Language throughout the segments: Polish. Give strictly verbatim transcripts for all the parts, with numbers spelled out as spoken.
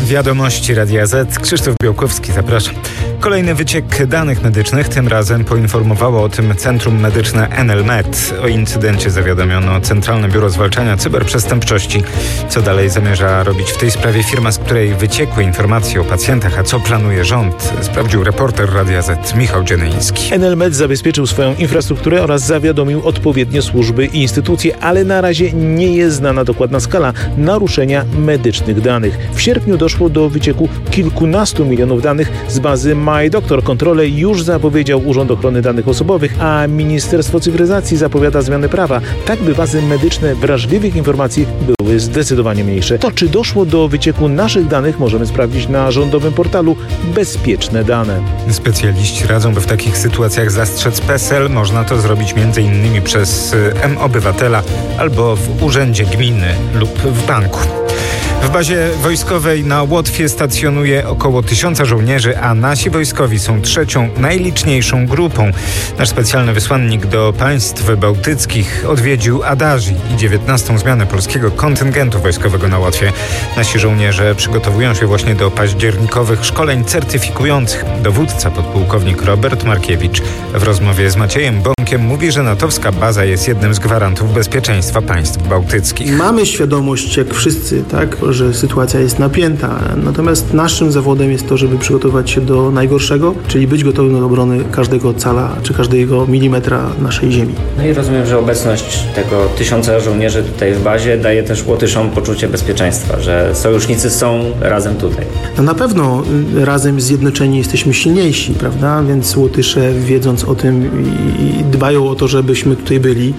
Wiadomości Radia Z. Krzysztof Białkowski, zapraszam. Kolejny wyciek danych medycznych, tym razem poinformowało o tym Centrum Medyczne Enelmed. O incydencie zawiadomiono Centralne Biuro Zwalczania Cyberprzestępczości. Co dalej zamierza robić w tej sprawie firma, z której wyciekły informacje o pacjentach, a co planuje rząd? Sprawdził reporter Radia Z Michał Dzienyński. Enelmed zabezpieczył swoją infrastrukturę oraz zawiadomił odpowiednie służby i instytucje, ale na razie nie jest znana dokładna skala naruszenia medycznych danych. W sierpniu doszło do wycieku kilkunastu milionów danych z bazy MyDoctor. Kontrolę już zapowiedział Urząd Ochrony Danych Osobowych, a Ministerstwo Cyfryzacji zapowiada zmiany prawa, tak by bazy medyczne wrażliwych informacji były zdecydowanie mniejsze. To, czy doszło do wycieku naszych danych, możemy sprawdzić na rządowym portalu Bezpieczne Dane. Specjaliści radzą, by w takich sytuacjach zastrzec PESEL. Można to zrobić między innymi przez M-Obywatela albo w urzędzie gminy lub w banku. W bazie wojskowej na Łotwie stacjonuje około tysiąca żołnierzy, a nasi wojskowi są trzecią najliczniejszą grupą. Nasz specjalny wysłannik do państw bałtyckich odwiedził Adażi i dziewiętnastą zmianę polskiego kontyngentu wojskowego na Łotwie. Nasi żołnierze przygotowują się właśnie do październikowych szkoleń certyfikujących. Dowódca podpułkownik Robert Markiewicz w rozmowie z Maciejem Bąkiem mówi, że natowska baza jest jednym z gwarantów bezpieczeństwa państw bałtyckich. Mamy świadomość, jak wszyscy, tak, że sytuacja jest napięta. Natomiast naszym zawodem jest to, żeby przygotować się do najgorszego, czyli być gotowym do obrony każdego cala czy każdego milimetra naszej ziemi. No i rozumiem, że obecność tego tysiąca żołnierzy tutaj w bazie daje też Łotyszom poczucie bezpieczeństwa, że sojusznicy są razem tutaj. No na pewno razem zjednoczeni jesteśmy silniejsi, prawda? Więc Łotysze, wiedząc o tym, i dbają o to, żebyśmy tutaj byli.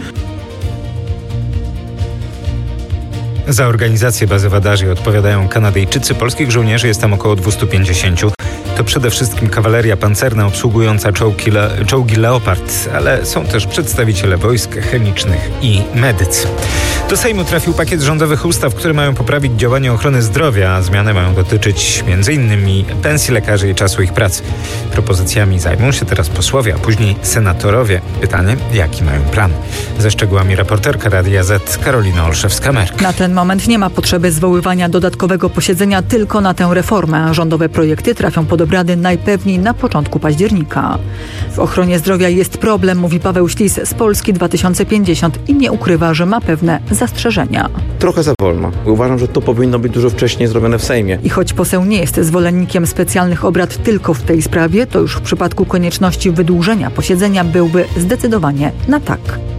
Za organizację bazy w Adażi odpowiadają Kanadyjczycy. Polskich żołnierzy jest tam około dwieście pięćdziesiąt. To przede wszystkim kawaleria pancerna obsługująca czołgi, le, czołgi Leopard, ale są też przedstawiciele wojsk chemicznych i medycy. Do Sejmu trafił pakiet rządowych ustaw, które mają poprawić działanie ochrony zdrowia. Zmiany mają dotyczyć między innymi pensji lekarzy i czasu ich pracy. Propozycjami zajmą się teraz posłowie, a później senatorowie. Pytanie, jaki mają plan? Ze szczegółami reporterka Radia Z Karolina Olszewska-Merk. Na ten moment nie ma potrzeby zwoływania dodatkowego posiedzenia tylko na tę reformę. Rządowe projekty trafią pod obrady najpewniej na początku października. W ochronie zdrowia jest problem, mówi Paweł Ślis z Polski dwa tysiące pięćdziesiąt i nie ukrywa, że ma pewne zastrzeżenia. Trochę za wolno. Uważam, że to powinno być dużo wcześniej zrobione w Sejmie. I choć poseł nie jest zwolennikiem specjalnych obrad tylko w tej sprawie, to już w przypadku konieczności wydłużenia posiedzenia byłby zdecydowanie na tak.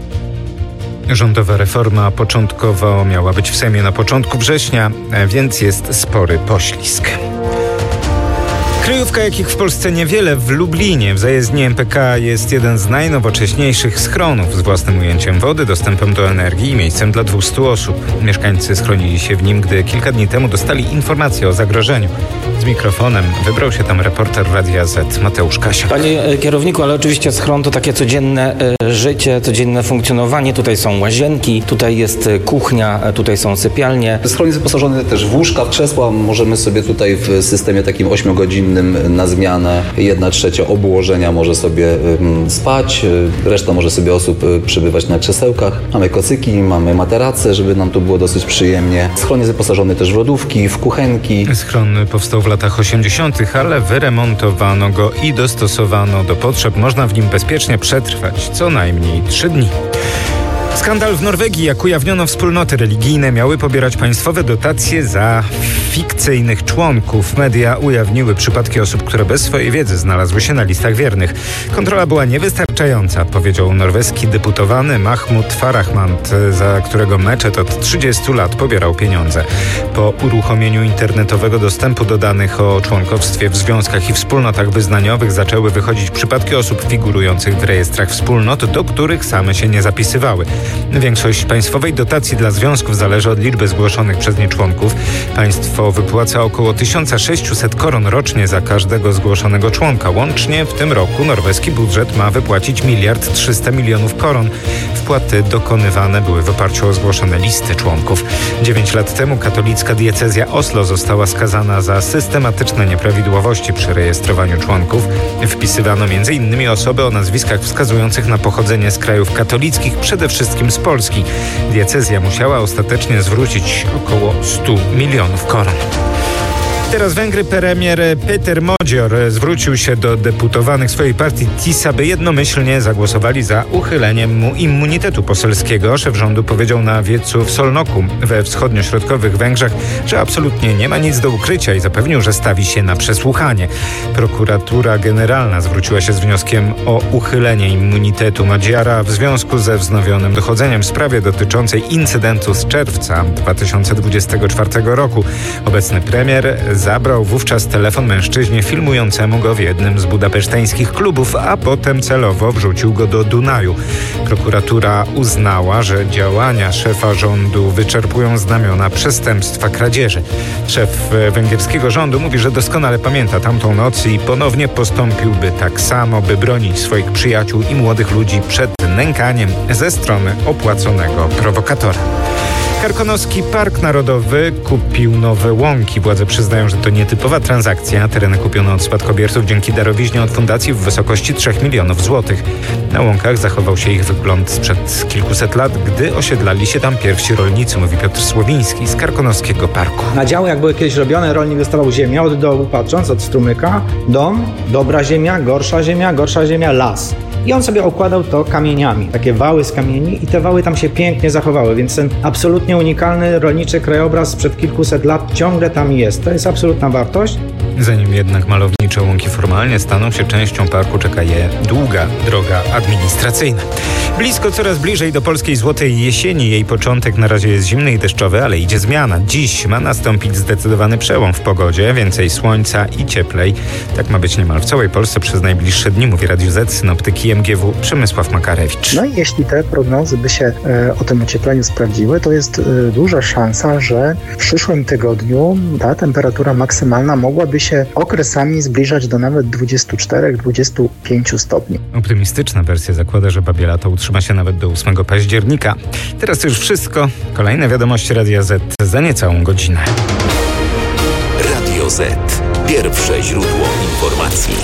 Rządowa reforma początkowo miała być w Sejmie na początku września, więc jest spory poślizg. Kryjówka, jakich w Polsce niewiele, w Lublinie w zajezdni M P K jest jeden z najnowocześniejszych schronów z własnym ujęciem wody, dostępem do energii i miejscem dla dwustu osób. Mieszkańcy schronili się w nim, gdy kilka dni temu dostali informację o zagrożeniu. Z mikrofonem wybrał się tam reporter Radia Z Mateusz Kasia. Panie kierowniku, ale oczywiście schron to takie codzienne y, życie, codzienne funkcjonowanie. Tutaj są łazienki, tutaj jest kuchnia, tutaj są sypialnie. Schron jest wyposażony też w łóżka, w krzesła. Możemy sobie tutaj w systemie takim ośmiogodzinnym na zmianę jedna trzecia obłożenia może sobie um, spać, reszta może sobie osób y, przybywać na krzesełkach. Mamy kocyki, mamy materace, żeby nam tu było dosyć przyjemnie. Schron jest wyposażony też w lodówki, w kuchenki. Schron powstał w latach osiemdziesiątych, ale wyremontowano go i dostosowano do potrzeb. Można w nim bezpiecznie przetrwać co najmniej trzy dni. Skandal w Norwegii, jak ujawniono, wspólnoty religijne miały pobierać państwowe dotacje za fikcyjnych członków. Media ujawniły przypadki osób, które bez swojej wiedzy znalazły się na listach wiernych. Kontrola była niewystarczająca, powiedział norweski deputowany Mahmud Farahmand, za którego meczet od trzydziestu lat pobierał pieniądze. Po uruchomieniu internetowego dostępu do danych o członkowstwie w związkach i wspólnotach wyznaniowych zaczęły wychodzić przypadki osób figurujących w rejestrach wspólnot, do których same się nie zapisywały. Większość państwowej dotacji dla związków zależy od liczby zgłoszonych przez nie członków. Państwo wypłaca około tysiąc sześćset koron rocznie za każdego zgłoszonego członka. Łącznie w tym roku norweski budżet ma wypłacić miliard trzysta milionów koron. Wpłaty dokonywane były w oparciu o zgłoszone listy członków. Dziewięć lat temu katolicka diecezja Oslo została skazana za systematyczne nieprawidłowości przy rejestrowaniu członków. Wpisywano między innymi osoby o nazwiskach wskazujących na pochodzenie z krajów katolickich, przede wszystkim z Polski. Diecezja musiała ostatecznie zwrócić około stu milionów koron. Teraz Węgry. Premier Peter Modzior zwrócił się do deputowanych swojej partii TISA, by jednomyślnie zagłosowali za uchyleniem mu immunitetu poselskiego. Szef rządu powiedział na wiecu w Solnoku we wschodniośrodkowych Węgrzech, że absolutnie nie ma nic do ukrycia i zapewnił, że stawi się na przesłuchanie. Prokuratura Generalna zwróciła się z wnioskiem o uchylenie immunitetu Modziora w związku ze wznowionym dochodzeniem w sprawie dotyczącej incydentu z czerwca dwa tysiące dwudziestego czwartego roku. Obecny premier zabrał wówczas telefon mężczyźnie filmującemu go w jednym z budapeszteńskich klubów, a potem celowo wrzucił go do Dunaju. Prokuratura uznała, że działania szefa rządu wyczerpują znamiona przestępstwa kradzieży. Szef węgierskiego rządu mówi, że doskonale pamięta tamtą noc i ponownie postąpiłby tak samo, by bronić swoich przyjaciół i młodych ludzi przed nękaniem ze strony opłaconego prowokatora. Karkonoski Park Narodowy kupił nowe łąki. Władze przyznają, że to nietypowa transakcja. Tereny kupiono od spadkobierców dzięki darowiźnie od fundacji w wysokości trzech milionów złotych. Na łąkach zachował się ich wygląd sprzed kilkuset lat, gdy osiedlali się tam pierwsi rolnicy, mówi Piotr Słowiński z Karkonoskiego Parku. Na działy, jak były kiedyś robione, rolnik dostawał ziemię od dołu, patrząc od strumyka, dom, dobra ziemia, gorsza ziemia, gorsza ziemia, las. I on sobie układał to kamieniami, takie wały z kamieni i te wały tam się pięknie zachowały, więc ten absolutnie unikalny rolniczy krajobraz sprzed kilkuset lat ciągle tam jest. To jest absolutna wartość. Zanim jednak malownicze łąki formalnie staną się częścią parku, czeka je długa droga administracyjna. Blisko, coraz bliżej do polskiej złotej jesieni. Jej początek na razie jest zimny i deszczowy, ale idzie zmiana. Dziś ma nastąpić zdecydowany przełom w pogodzie, więcej słońca i cieplej. Tak ma być niemal w całej Polsce przez najbliższe dni, mówi Radiu Z, synoptyk M G W Przemysław Makarewicz. No i jeśli te prognozy by się e, o tym ociepleniu sprawdziły, to jest e, duża szansa, że w przyszłym tygodniu ta temperatura maksymalna mogłaby się okresami zbliżać do nawet dwudziestu czterech do dwudziestu pięciu stopni. Optymistyczna wersja zakłada, że babie lato utrzyma się nawet do ósmego października. Teraz to już wszystko. Kolejne wiadomości Radia Z za niecałą godzinę. Radio Z. Pierwsze źródło informacji.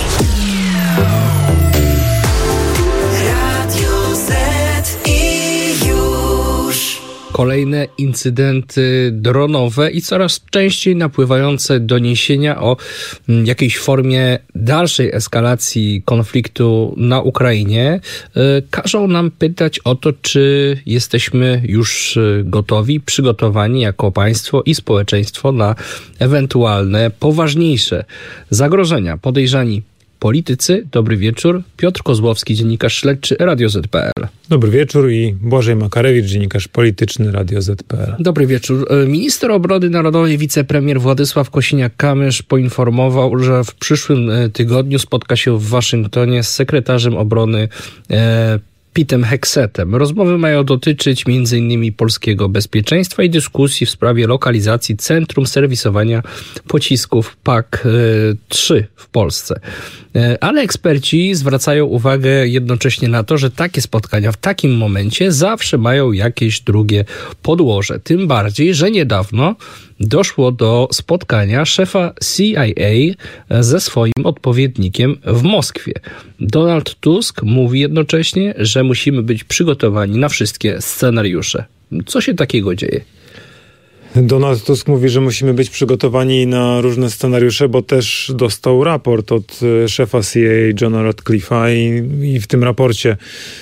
Kolejne incydenty dronowe i coraz częściej napływające doniesienia o jakiejś formie dalszej eskalacji konfliktu na Ukrainie każą nam pytać o to, czy jesteśmy już gotowi, przygotowani jako państwo i społeczeństwo na ewentualne poważniejsze zagrożenia. Podejrzani politycy. Dobry wieczór. Piotr Kozłowski, dziennikarz śledczy Radio Z kropka P L. Dobry wieczór i Błażej Makarewicz, dziennikarz polityczny Radio Z kropka P L. Dobry wieczór. Minister Obrony Narodowej, wicepremier Władysław Kosiniak-Kamysz poinformował, że w przyszłym tygodniu spotka się w Waszyngtonie z sekretarzem obrony e, Petem Heksetem. Rozmowy mają dotyczyć między innymi polskiego bezpieczeństwa i dyskusji w sprawie lokalizacji centrum serwisowania pocisków P A K trzy w Polsce. Ale eksperci zwracają uwagę jednocześnie na to, że takie spotkania w takim momencie zawsze mają jakieś drugie podłoże. Tym bardziej, że niedawno doszło do spotkania szefa C I A ze swoim odpowiednikiem w Moskwie. Donald Tusk mówi jednocześnie, że musimy być przygotowani na wszystkie scenariusze. Co się takiego dzieje? Donald Tusk mówi, że musimy być przygotowani na różne scenariusze, bo też dostał raport od szefa C I A Johna Ratcliffe'a i, i w tym raporcie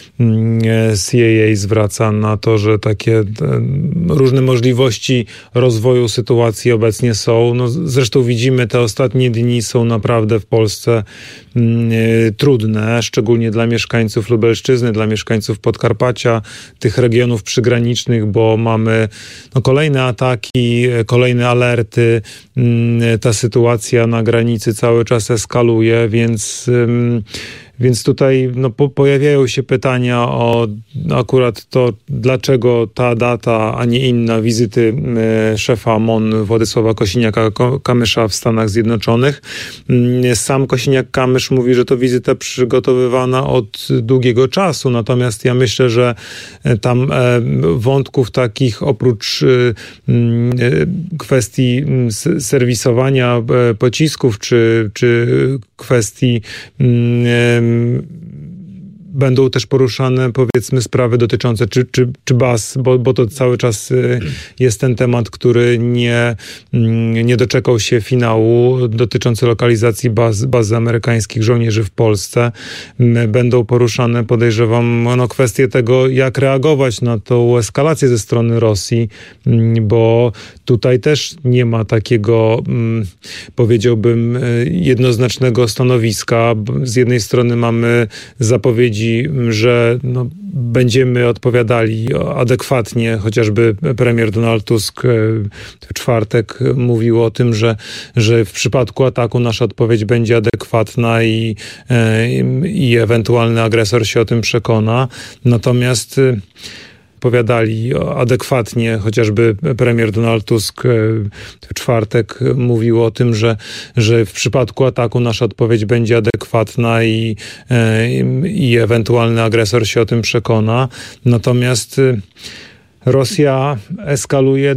C I A zwraca na to, że takie różne możliwości rozwoju sytuacji obecnie są. No, zresztą widzimy, te ostatnie dni są naprawdę w Polsce trudne, szczególnie dla mieszkańców Lubelszczyzny, dla mieszkańców Podkarpacia, tych regionów przygranicznych, bo mamy no, kolejne ataki, kolejne alerty. Ta sytuacja na granicy cały czas eskaluje, więc Więc tutaj no, po, pojawiają się pytania o akurat to, dlaczego ta data, a nie inna wizyty e, szefa M O N Władysława Kosiniaka-Kamysza w Stanach Zjednoczonych. Sam Kosiniak-Kamysz mówi, że to wizyta przygotowywana od długiego czasu, natomiast ja myślę, że tam e, wątków takich oprócz e, kwestii serwisowania e, pocisków, czy, czy kwestii e, Będą też poruszane, powiedzmy, sprawy dotyczące czy, czy, czy baz, bo, bo to cały czas jest ten temat, który nie, nie doczekał się finału, dotyczący lokalizacji baz, baz amerykańskich żołnierzy w Polsce. Będą poruszane, podejrzewam, no, kwestie tego, jak reagować na tą eskalację ze strony Rosji, bo tutaj też nie ma takiego, powiedziałbym, jednoznacznego stanowiska. Z jednej strony mamy zapowiedzi, że no, będziemy odpowiadali adekwatnie, chociażby premier Donald Tusk w czwartek mówił o tym, że, że w przypadku ataku nasza odpowiedź będzie adekwatna i, i ewentualny agresor się o tym przekona. Natomiast odpowiadali adekwatnie, chociażby premier Donald Tusk w czwartek mówił o tym, że, że w przypadku ataku nasza odpowiedź będzie adekwatna i, i ewentualny agresor się o tym przekona. Natomiast Rosja eskaluje